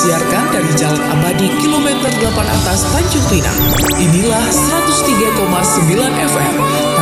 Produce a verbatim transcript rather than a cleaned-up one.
disiarkan dari Jalan Abadi kilometer delapan atas Tanjung Pinang. Inilah seratus tiga koma sembilan F M